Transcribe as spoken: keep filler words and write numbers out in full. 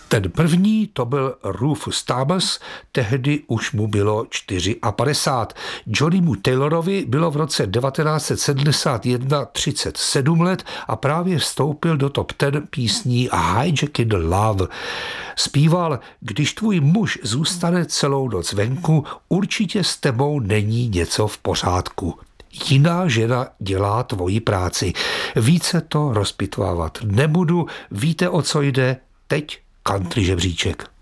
Ten první to byl Rufus Thomas, tehdy už mu bylo padesát čtyři. Johnnymu Taylorovi bylo v roce devatenáct set sedmdesát jedna třicet sedm let a právě vstoupil do top deset písní Hijacking Love. Zpíval: když tvůj muž zůstane celou noc venku, určitě s tebou není něco v pořádku. Jiná žena dělá tvoji práci. Více to rozpitvávat nebudu, víte, o co jde, teď country žebříček.